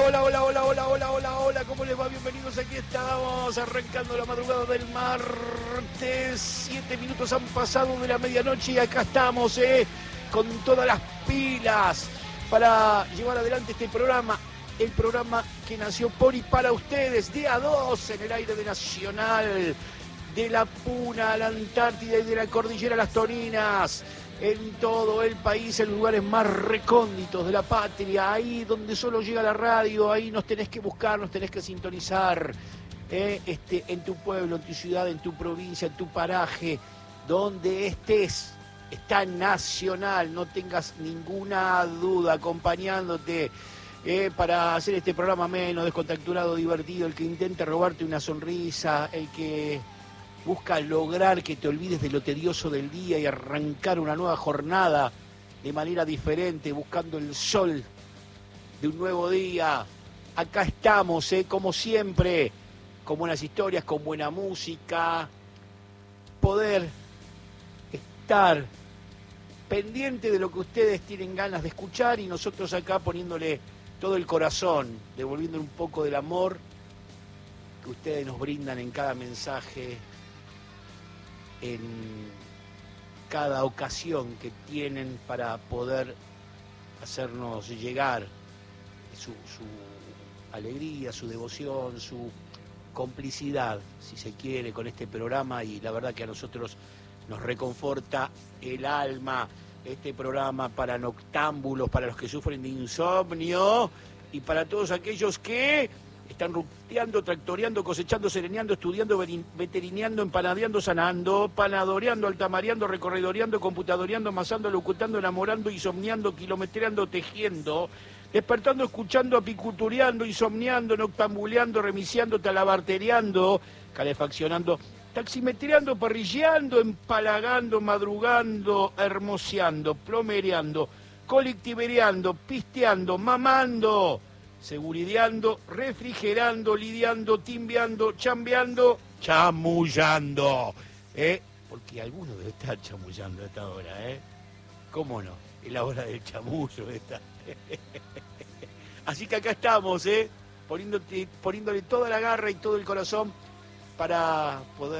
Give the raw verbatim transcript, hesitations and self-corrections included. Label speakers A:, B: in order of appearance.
A: hola, hola, hola, hola, hola, hola, hola, ¿cómo les va? Bienvenidos, aquí estamos, arrancando la madrugada del martes, siete minutos han pasado de la medianoche y acá estamos, eh, con todas las pilas para llevar adelante este programa, el programa que nació por y para ustedes, de a dos en el aire de Nacional, de la Puna a la Antártida y de la Cordillera a las Toninas, en todo el país, en lugares más recónditos de la patria, ahí donde solo llega la radio, ahí nos tenés que buscar, nos tenés que sintonizar, eh, este, en tu pueblo, en tu ciudad, en tu provincia, en tu paraje, donde estés, está Nacional, no tengas ninguna duda, acompañándote, eh, para hacer este programa menos descontracturado, divertido, el que intenta robarte una sonrisa, el que busca lograr que te olvides de lo tedioso del día y arrancar una nueva jornada de manera diferente, buscando el sol de un nuevo día. Acá estamos, ¿eh? Como siempre, con buenas historias, con buena música, poder estar pendiente de lo que ustedes tienen ganas de escuchar y nosotros acá poniéndole todo el corazón, devolviéndole un poco del amor que ustedes nos brindan en cada mensaje, en cada ocasión que tienen para poder hacernos llegar su, su alegría, su devoción, su complicidad, si se quiere, con este programa, y la verdad que a nosotros nos reconforta el alma este programa para noctámbulos, para los que sufren de insomnio y para todos aquellos que están ruteando, tractoreando, cosechando, sereneando, estudiando, veterineando, empanadeando, sanando, panadoreando, altamareando, recorredoreando, computadoreando, amasando, locutando, enamorando, insomniando, kilometreando, tejiendo, despertando, escuchando, apicultureando, insomniando, noctambuleando, remisiando, talabartereando, calefaccionando, taximetreando, parrilleando, empalagando, madrugando, hermoseando, plomereando, colectivereando, pisteando, mamando, segurideando, refrigerando, lidiando, timbeando, chambeando, chamullando, ¿eh? Porque algunos debe estar chamullando a esta hora, ¿eh? ¿Cómo no? Es la hora del chamullo esta. Así que acá estamos, ¿eh? Poniéndote, poniéndole toda la garra y todo el corazón para poder